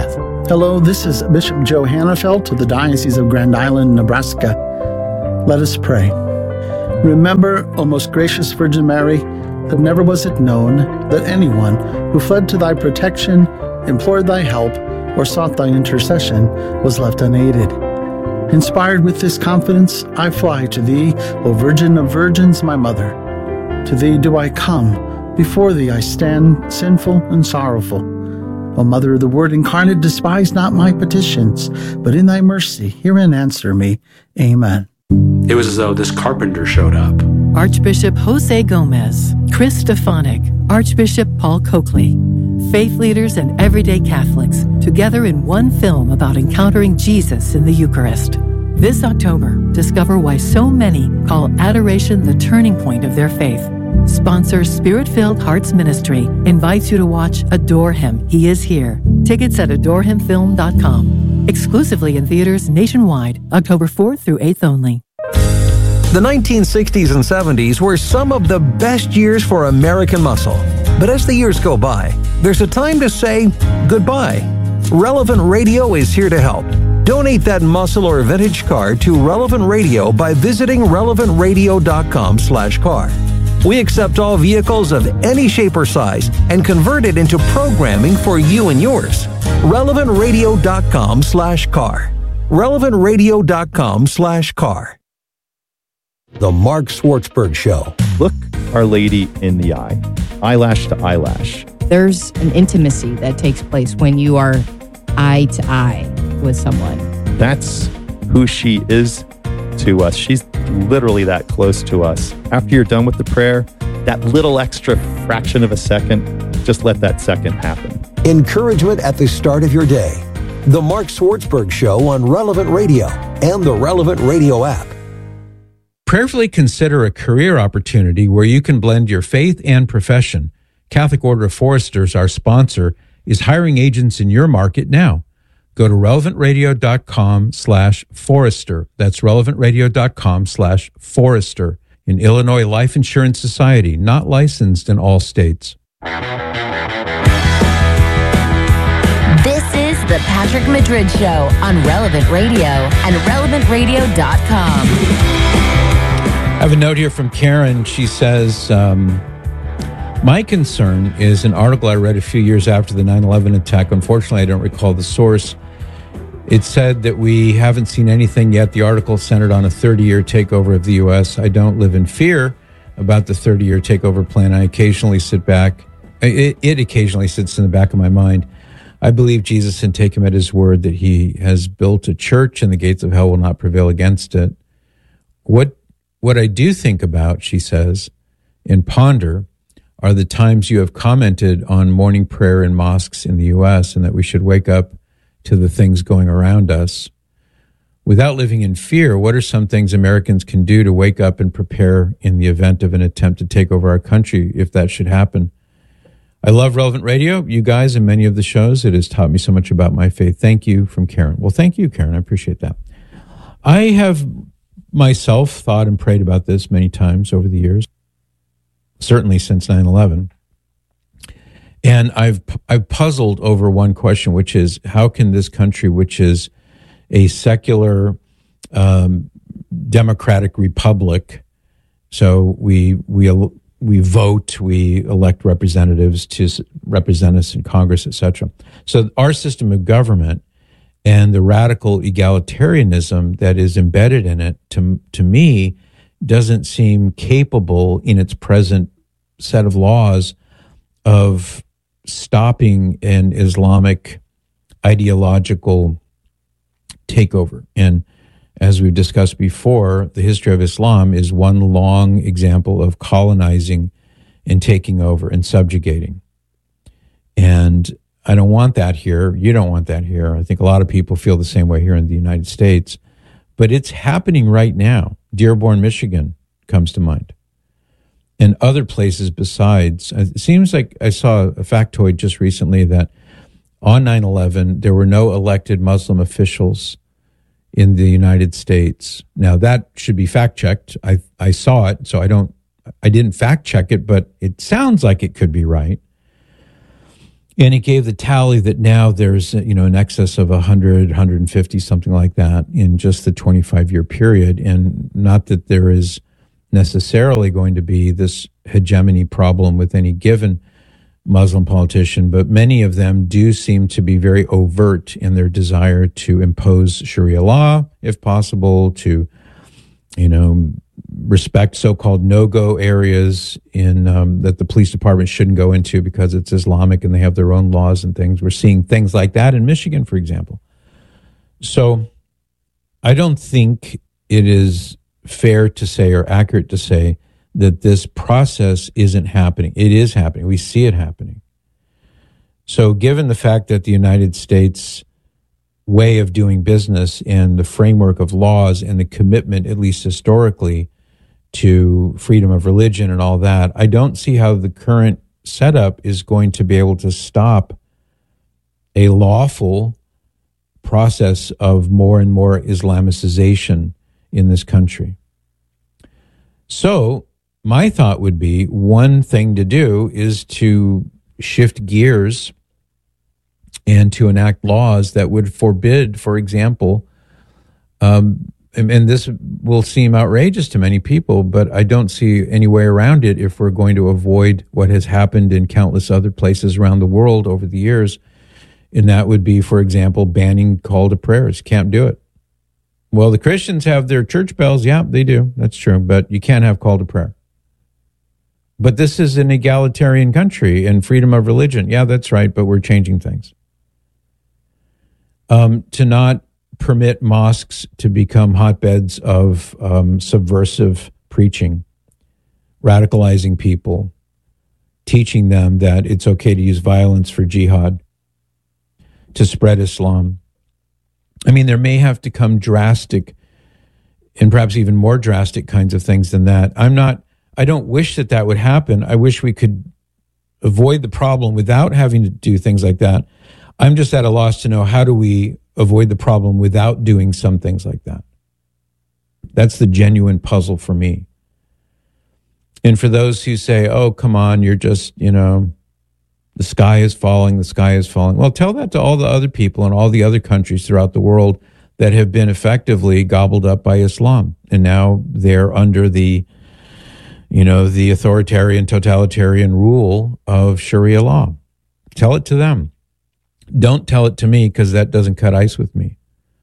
Hello, this is Bishop Joe Hannafelt of the Diocese of Grand Island, Nebraska. Let us pray. Remember, O most gracious Virgin Mary, that never was it known that anyone who fled to thy protection, implored thy help, or sought thy intercession was left unaided. Inspired with this confidence, I fly to thee, O Virgin of Virgins, my mother. To thee do I come, before thee I stand, sinful and sorrowful. O Mother of the Word incarnate, despise not my petitions, but in thy mercy hear and answer me. Amen. It was as though this carpenter showed up. Archbishop Jose Gomez, Chris Stefanik, Archbishop Paul Coakley, faith leaders and everyday Catholics, together in one film about encountering Jesus in the Eucharist. This October, discover why so many call adoration the turning point of their faith. Sponsor Spirit-Filled Hearts Ministry invites you to watch Adore Him, He Is Here. Tickets at adore him film dot com. Exclusively in theaters nationwide, October fourth through eighth only. The nineteen sixties and seventies were some of the best years for American muscle. But as the years go by, there's a time to say goodbye. Relevant Radio is here to help. Donate that muscle or vintage car to Relevant Radio by visiting relevant radio dot com slash car. We accept all vehicles of any shape or size and convert it into programming for you and yours. relevant radio dot com slash car. relevant radio dot com slash car. The Mark Schwartzberg Show. Look Our Lady in the eye, eyelash to eyelash. There's an intimacy that takes place when you are eye to eye with someone. That's who she is to us. She's literally that close to us. After you're done with the prayer, that little extra fraction of a second, just let that second happen. Encouragement at the start of your day. The Mark Schwartzberg Show on Relevant Radio and the Relevant Radio app. Prayerfully consider a career opportunity where you can blend your faith and profession. Catholic Order of Foresters, our sponsor, is hiring agents in your market now. Go to relevant radio dot com slash forester. That's relevant radio dot com slash forester. In Illinois Life Insurance Society, not licensed in all states. This is the Patrick Madrid Show on Relevant Radio and relevant radio dot com. I have a note here from Karen. She says, um, my concern is an article I read a few years after the nine eleven attack. Unfortunately, I don't recall the source. It said that we haven't seen anything yet. The article centered on a thirty-year takeover of the U S. I don't live in fear about the thirty-year takeover plan. I occasionally sit back. It, it occasionally sits in the back of my mind. I believe Jesus and take him at his word that he has built a church and the gates of hell will not prevail against it. What What I do think about, she says, and ponder, are the times you have commented on morning prayer in mosques in the U S and that we should wake up to the things going around us. Without living in fear, what are some things Americans can do to wake up and prepare in the event of an attempt to take over our country, if that should happen? I love Relevant Radio, you guys, and many of the shows. It has taught me so much about my faith. Thank you, from Karen. Well, thank you, Karen. I appreciate that. I have myself thought and prayed about this many times over the years, certainly since nine eleven. And I've I've puzzled over one question, which is, how can this country, which is a secular um, democratic republic, so we we we vote, we elect representatives to represent us in Congress, et cetera. So our system of government and the radical egalitarianism that is embedded in it, to to me, doesn't seem capable in its present set of laws of stopping an Islamic ideological takeover. And as we've discussed before, the history of Islam is one long example of colonizing and taking over and subjugating. And I don't want that here. You don't want that here. I think a lot of people feel the same way here in the United States. But it's happening right now. Dearborn, Michigan comes to mind. And other places besides. It seems like I saw a factoid just recently that on nine eleven, there were no elected Muslim officials in the United States. Now, that should be fact-checked. I I saw it, so I don't, I didn't fact-check it, but it sounds like it could be right. And it gave the tally that now there's, you know, in excess of one hundred, one hundred fifty, something like that in just the twenty-five-year period. And not that there is necessarily going to be this hegemony problem with any given Muslim politician, but many of them do seem to be very overt in their desire to impose Sharia law, if possible, to, you know, respect so-called no-go areas in um, that the police department shouldn't go into because it's Islamic and they have their own laws and things. We're seeing things like that in Michigan, for example. So I don't think it is fair to say or accurate to say that this process isn't happening. It is happening. We see it happening. So given the fact that the United States way of doing business and the framework of laws and the commitment, at least historically, to freedom of religion and all that, I don't see how the current setup is going to be able to stop a lawful process of more and more Islamicization in this country. So my thought would be one thing to do is to shift gears and to enact laws that would forbid, for example, um, and, and this will seem outrageous to many people, but I don't see any way around it if we're going to avoid what has happened in countless other places around the world over the years. And that would be, for example, banning call to prayers. Can't do it. Well, the Christians have their church bells. Yeah, they do. That's true. But you can't have call to prayer. But this is an egalitarian country and freedom of religion. Yeah, that's right. But we're changing things. Um, to not permit mosques to become hotbeds of um, subversive preaching, radicalizing people, teaching them that it's okay to use violence for jihad, to spread Islam. I mean, there may have to come drastic and perhaps even more drastic kinds of things than that. I'm not, I don't wish that that would happen. I wish we could avoid the problem without having to do things like that. I'm just at a loss to know, how do we avoid the problem without doing some things like that? That's the genuine puzzle for me. And for those who say, oh, come on, you're just, you know, the sky is falling, the sky is falling. Well, tell that to all the other people in all the other countries throughout the world that have been effectively gobbled up by Islam. And now they're under the, you know, the authoritarian, totalitarian rule of Sharia law. Tell it to them. Don't tell it to me, because that doesn't cut ice with me.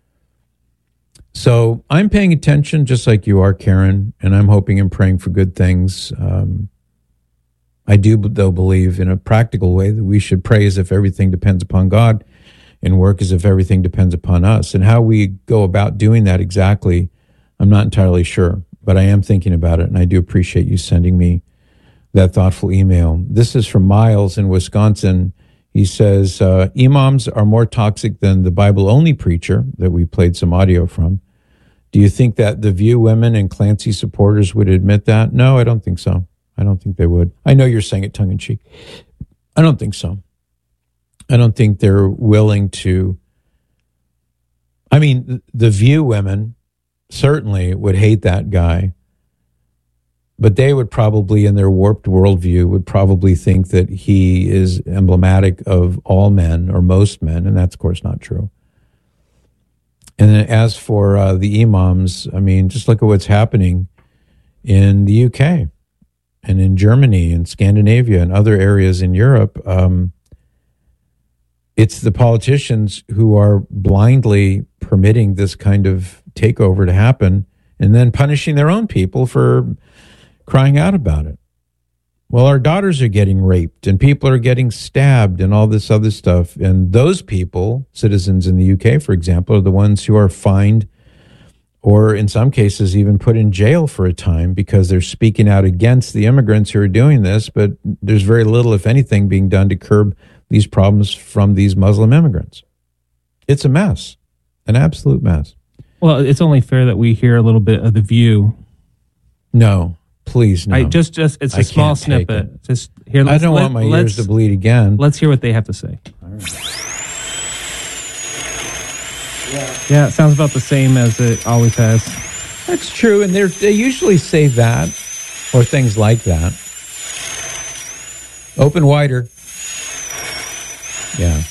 So I'm paying attention just like you are, Karen, and I'm hoping and praying for good things. Um, I do, though, believe in a practical way that we should pray as if everything depends upon God and work as if everything depends upon us. And how we go about doing that exactly, I'm not entirely sure, but I am thinking about it, and I do appreciate you sending me that thoughtful email. This is from Miles in Wisconsin. He says, uh, imams are more toxic than the Bible-only preacher that we played some audio from. Do you think that the View women and Clancy supporters would admit that? No, I don't think so. I don't think they would. I know you're saying it tongue-in-cheek. I don't think so. I don't think they're willing to. I mean, the View women certainly would hate that guy, but they would probably, in their warped worldview, would probably think that he is emblematic of all men or most men, and that's, of course, not true. And then as for uh, the imams, I mean, just look at what's happening in the U K and in Germany and Scandinavia and other areas in Europe. Um, it's the politicians who are blindly permitting this kind of takeover to happen and then punishing their own people for crying out about it. Well, our daughters are getting raped and people are getting stabbed and all this other stuff. And those people, citizens in the U K, for example, are the ones who are fined or in some cases even put in jail for a time because they're speaking out against the immigrants who are doing this. But there's very little, if anything, being done to curb these problems from these Muslim immigrants. It's a mess, an absolute mess. Well, it's only fair that we hear a little bit of The View. No. Please, no. I just, just it's a I small can't take snippet. it. Just here. I don't want my ears to bleed again. Let's hear what they have to say. All right. Yeah, it sounds about the same as it always has. That's true, and they they usually say that or things like that. Open wider. Yeah.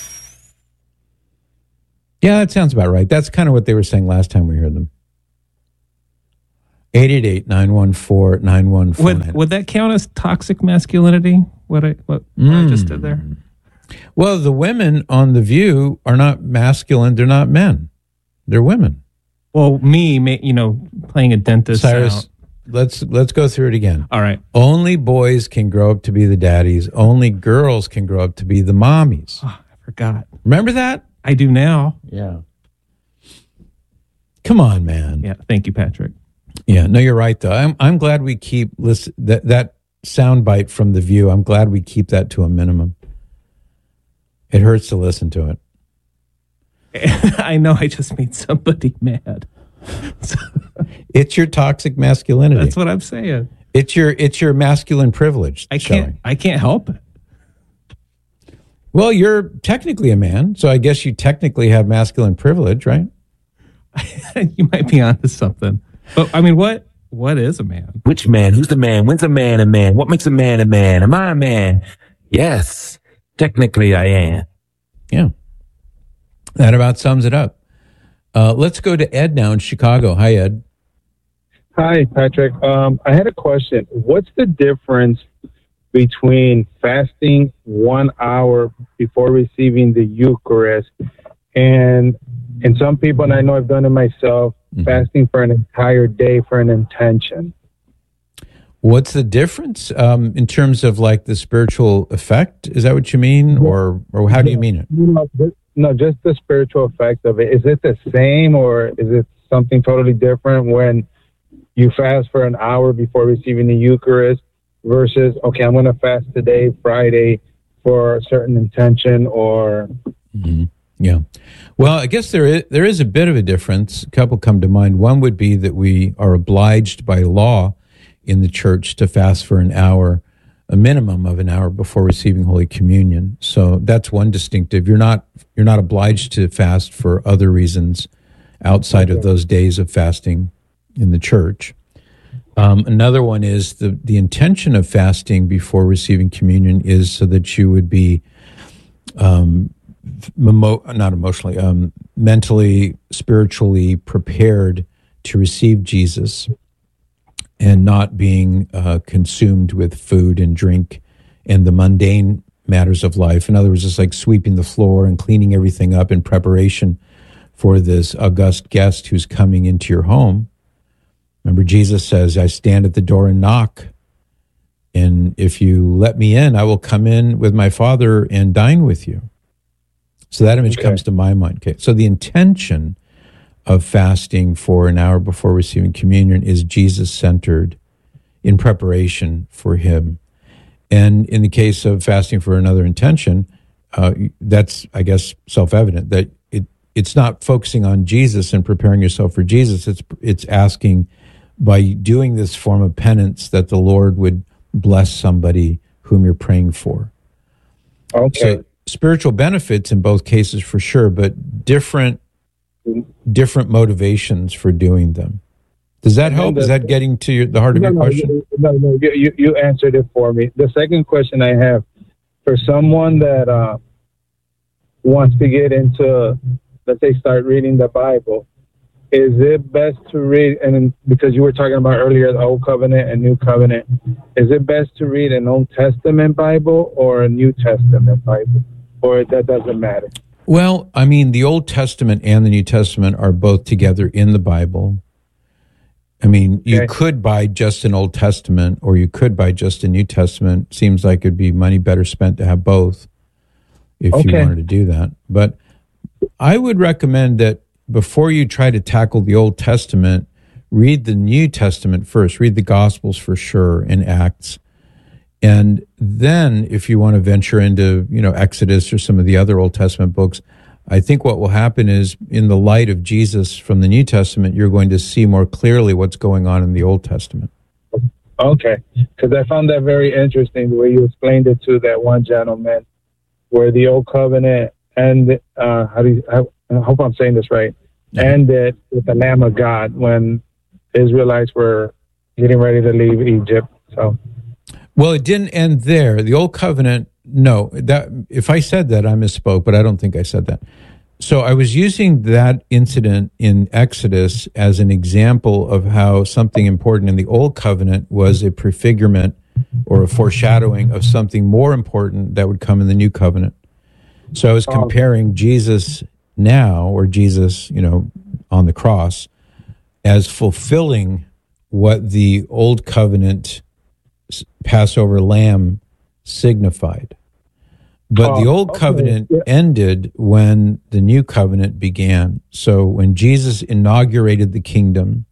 Yeah, that sounds about right. That's kind of what they were saying last time we heard them. eight eight eight, nine one four, nine one four nine. Would, would that count as toxic masculinity? What I, what, what Mm. I just did there? Well, the women on The View are not masculine. They're not men. They're women. Well, me, ma- you know, playing a dentist. Cyrus, out. let's let's go through it again. All right. Only boys can grow up to be the daddies. Only girls can grow up to be the mommies. Oh, I forgot. Remember that? I do now. Yeah. Come on, man. Yeah. Thank you, Patrick. Yeah. No, you're right, though. I'm I'm glad we keep listen that that soundbite from The View. I'm glad we keep that to a minimum. It hurts to listen to it. I know I just made somebody mad. It's your toxic masculinity. That's what I'm saying. It's your it's your masculine privilege. I can't showing. I can't help it. Well, you're technically a man, so I guess you technically have masculine privilege, right? You might be onto something. But I mean, what what is a man? Which man? Who's the man? When's a man a man? What makes a man a man? Am I a man? Yes, technically I am. Yeah. That about sums it up. Uh, let's go to Ed now in Chicago. Hi, Ed. Hi, Patrick. Um, I had a question. What's the difference between fasting one hour before receiving the Eucharist and and some people, and I know I've done it myself, mm-hmm. fasting for an entire day for an intention? What's the difference um, in terms of like the spiritual effect? Is that what you mean? Or or how do you mean it? No, just, no, just the spiritual effect of it. Is it the same or is it something totally different when you fast for an hour before receiving the Eucharist versus, okay, I'm going to fast today, Friday, for a certain intention or... Mm-hmm. Yeah. Well, I guess there is, there is a bit of a difference. A couple come to mind. One would be that we are obliged by law in the church to fast for an hour, a minimum of an hour before receiving Holy Communion. So that's one distinctive. You're not you're not obliged to fast for other reasons outside of those days of fasting in the church. Um, another one is the the intention of fasting before receiving communion is so that you would be um, Emo- not emotionally, um, mentally, spiritually prepared to receive Jesus and not being uh, consumed with food and drink and the mundane matters of life. In other words, it's like sweeping the floor and cleaning everything up in preparation for this august guest who's coming into your home. Remember, Jesus says, I stand at the door and knock. And if you let me in, I will come in with my Father and dine with you. So that image okay. comes to my mind. Okay. So the intention of fasting for an hour before receiving communion is Jesus-centered in preparation for him. And in the case of fasting for another intention, uh, that's, I guess, self-evident that it it's not focusing on Jesus and preparing yourself for Jesus. It's it's asking by doing this form of penance that the Lord would bless somebody whom you're praying for. Okay. So, spiritual benefits in both cases for sure, but different different motivations for doing them. Does that help? The, Is that getting to your, the heart of no, your no, question? No, no, you, you answered it for me. The second question I have, for someone that uh, wants to get into, let's say, start reading the Bible, is it best to read, and because you were talking about earlier the Old Covenant and New Covenant, is it best to read an Old Testament Bible or a New Testament Bible? Or that doesn't matter? Well, I mean, the Old Testament and the New Testament are both together in the Bible. I mean, you okay. could buy just an Old Testament or you could buy just a New Testament. Seems like it'd be money better spent to have both if okay. you wanted to do that. But I would recommend that before you try to tackle the Old Testament, read the New Testament first. Read the Gospels for sure and Acts. And then if you want to venture into, you know, Exodus or some of the other Old Testament books, I think what will happen is in the light of Jesus from the New Testament, you're going to see more clearly what's going on in the Old Testament. Okay. Because I found that very interesting, the way you explained it to that one gentleman, where the Old Covenant and, uh, how do you, I, I hope I'm saying this right, yeah. ended with the Lamb of God when Israelites were getting ready to leave Egypt. So... Well, it didn't end there. The Old Covenant no, that if I said that, I misspoke, but I don't think I said that. So I was using that incident in Exodus as an example of how something important in the Old Covenant was a prefigurement or a foreshadowing of something more important that would come in the New Covenant. So I was comparing Jesus now, or Jesus, you know, on the cross, as fulfilling what the Old Covenant Passover lamb signified. But oh, the Old okay. Covenant yeah. ended when the New Covenant began. So when Jesus inaugurated the kingdom